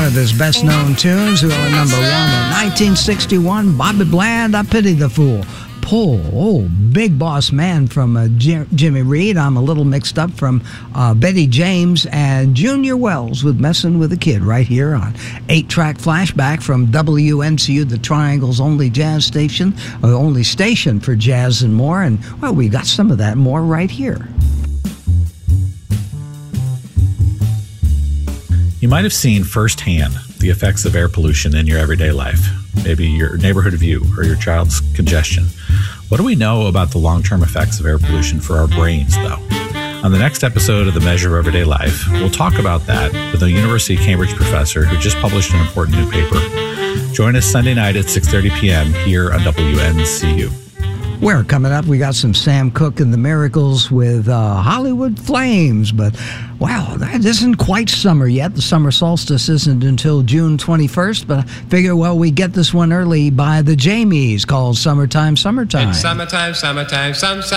of his best-known tunes, who are number one in 1961, Bobby Bland, I Pity the Fool. Big Boss Man from Jimmy Reed. I'm a little mixed up from Betty James and Junior Wells with Messin' with a Kid right here on 8-track flashback from WNCU, the Triangle's only jazz station, only station for jazz and more. And, well, we got some of that more right here. You might have seen firsthand the effects of air pollution in your everyday life, maybe your neighborhood view or your child's congestion. What do we know about the long-term effects of air pollution for our brains, though? On the next episode of The Measure of Everyday Life, we'll talk about that with a University of Cambridge professor who just published an important new paper. Join us Sunday night at 6:30 p.m. here on WNCU. Where coming up, we got some Sam Cooke and the Miracles with Hollywood Flames. But, wow, that isn't quite summer yet. The summer solstice isn't until June 21st. But I figure, well, we get this one early by the Jamies called Summertime, Summertime. It's summertime, summertime,